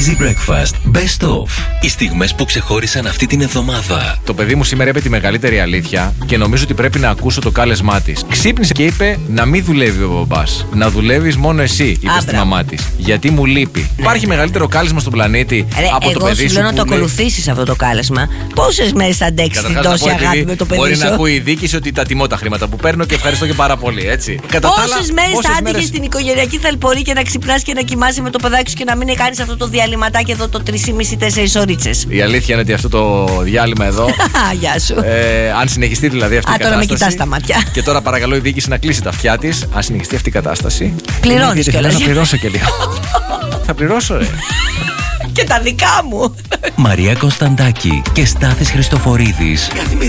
Easy Breakfast Best of. Οι στιγμές που ξεχώρισαν αυτή την εβδομάδα. Το παιδί μου σήμερα είπε τη μεγαλύτερη αλήθεια και νομίζω ότι πρέπει να ακούσω το κάλεσμά της. Ξύπνησε και είπε να μην δουλεύει ο μπαμπάς. Να δουλεύεις μόνο εσύ, είπε στη μαμά της. Γιατί μου λείπει. Υπάρχει μεγαλύτερο κάλεσμα στον πλανήτη από το παιδί σου. Εγώ σου λέω να το ακολουθήσεις αυτό το κάλεσμα. Πόσες μέρες θα αντέξεις την τόση αγάπη με το παιδί σου? Μπορεί να ακούει η διοίκηση ότι τα τιμώ τα χρήματα που παίρνω και ευχαριστώ και πάρα πολύ, έτσι. Πόσες μέρες θα άντυχες στην οικογενειακή θαλπορή και να ξυπνάς και να κοιμάσαι με το παιδάκι σου και να μην κάνεις αυτό το διαλυματάκι εδώ το 3,5-4 ωρίτσες? Η αλήθεια είναι ότι αυτό το διάλειμμα εδώ. Γεια σου. Αν συνεχιστεί δηλαδή αυτή η κατάσταση. Τώρα με κοιτάς τα μάτια. Και τώρα παρακαλώ η διοίκηση να κλείσει τα αυτιά της. Αν συνεχιστεί αυτή η κατάσταση. Πληρώνεις κιόλας. Θα πληρώσω και λίγο. Θα πληρώσω, ρε. Και τα δικά μου. Μαρία Κωνσταντάκη και Στάθης Χριστοφορίδης.